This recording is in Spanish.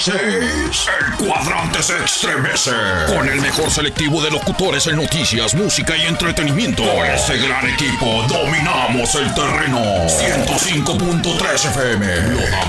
6, el cuadrante se estremece. Con el mejor selectivo de locutores en noticias, música y entretenimiento. Por ese gran equipo dominamos el terreno. 105.3 FM. Lo damos